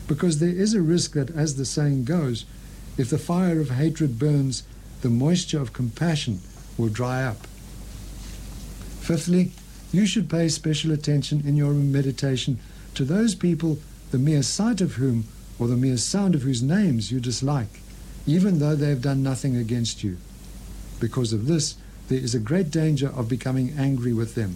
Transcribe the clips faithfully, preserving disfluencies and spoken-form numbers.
because there is a risk that, as the saying goes, if the fire of hatred burns, the moisture of compassion will dry up. Fifthly, you should pay special attention in your meditation to those people the mere sight of whom or the mere sound of whose names you dislike, even though they have done nothing against you. Because of this, there is a great danger of becoming angry with them.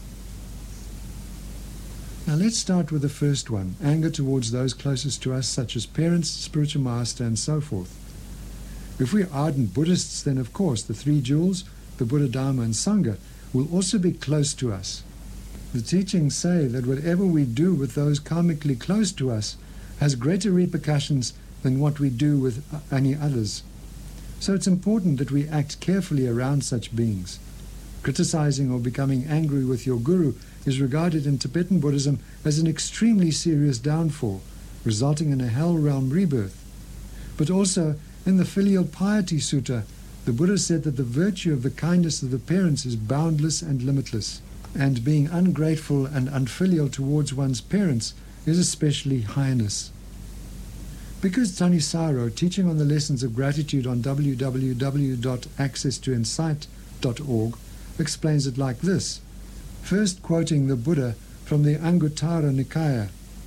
Now let's start with the first one, anger towards those closest to us, such as parents, spiritual master, and so forth. If we're ardent Buddhists, then of course the three jewels, the Buddha, Dharma, and Sangha, will also be close to us. The teachings say that whatever we do with those karmically close to us has greater repercussions than what we do with any others. So it's important that we act carefully around such beings. Criticizing or becoming angry with your guru is regarded in Tibetan Buddhism as an extremely serious downfall, resulting in a hell realm rebirth. But also, in the Filial Piety Sutta, the Buddha said that the virtue of the kindness of the parents is boundless and limitless, and being ungrateful and unfilial towards one's parents is especially heinous. Because Thanissaro, teaching on the lessons of gratitude on w w w dot access to insight dot org, explains it like this, first quoting the Buddha from the Anguttara Nikaya.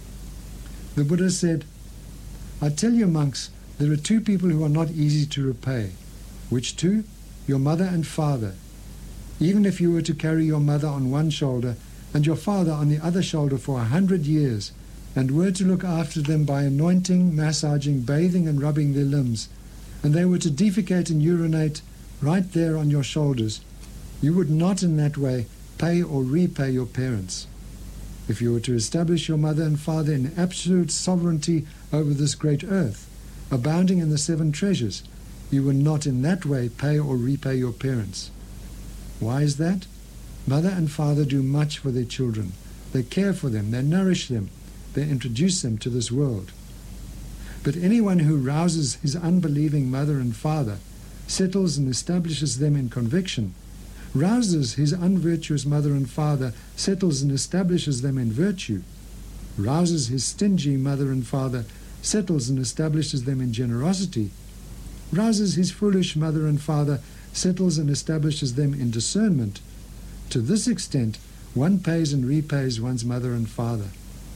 The Buddha said, "I tell you monks, there are two people who are not easy to repay. Which two? Your mother and father. Even if you were to carry your mother on one shoulder and your father on the other shoulder for a hundred years, and were to look after them by anointing, massaging, bathing, and rubbing their limbs, and they were to defecate and urinate right there on your shoulders, you would not in that way pay or repay your parents. If you were to establish your mother and father in absolute sovereignty over this great earth, abounding in the seven treasures, you would not in that way pay or repay your parents." Why is that? Mother and father do much for their children. They care for them, they nourish them, they introduce them to this world. But anyone who rouses his unbelieving mother and father, settles and establishes them in conviction, rouses his unvirtuous mother and father, settles and establishes them in virtue, rouses his stingy mother and father, settles and establishes them in generosity, rouses his foolish mother and father, settles and establishes them in discernment. To this extent, one pays and repays one's mother and father.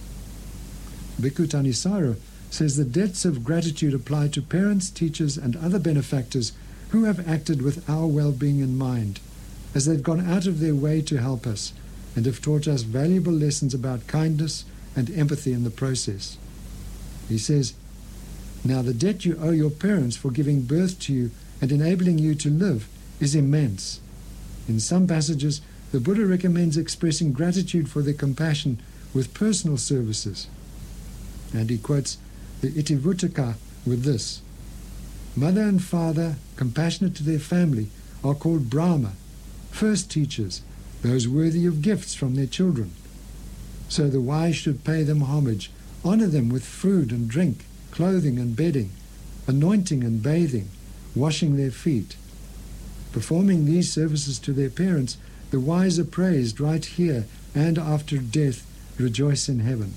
Bhikkhu Thanissaro says the debts of gratitude apply to parents, teachers, and other benefactors who have acted with our well-being in mind, as they've gone out of their way to help us and have taught us valuable lessons about kindness and empathy in the process. He says, "Now the debt you owe your parents for giving birth to you and enabling you to live is immense. In some passages, the Buddha recommends expressing gratitude for their compassion with personal services." And he quotes the Itivuttaka with this, "Mother and father, compassionate to their family, are called Brahma, first teachers, those worthy of gifts from their children. So the wise should pay them homage, honor them with food and drink, clothing and bedding, anointing and bathing, washing their feet. Performing these services to their parents, the wise are praised right here and after death rejoice in heaven."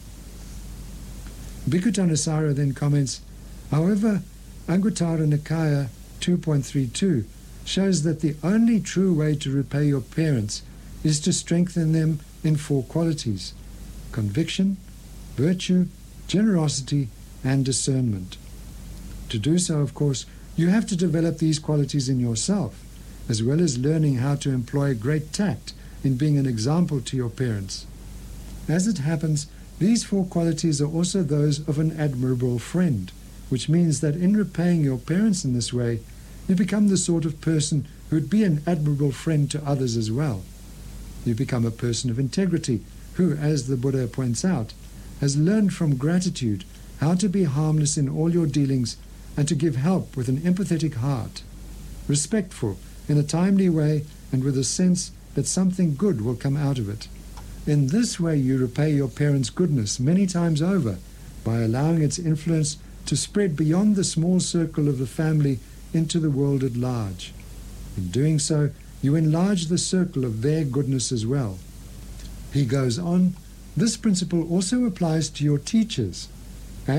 Bhikkhu Thanissaro then comments, "However, Anguttara Nikaya two point three two shows that the only true way to repay your parents is to strengthen them in four qualities: conviction, virtue, generosity, and discernment. To do so, of course, you have to develop these qualities in yourself, as well as learning how to employ great tact in being an example to your parents. As it happens, these four qualities are also those of an admirable friend, which means that in repaying your parents in this way, you become the sort of person who would be an admirable friend to others as well. You become a person of integrity who, as the Buddha points out, has learned from gratitude how to be harmless in all your dealings and to give help with an empathetic heart, respectful in a timely way and with a sense that something good will come out of it. In this way you repay your parents' goodness many times over by allowing its influence to spread beyond the small circle of the family into the world at large. In doing so, you enlarge the circle of their goodness as well." He goes on, "This principle also applies to your teachers.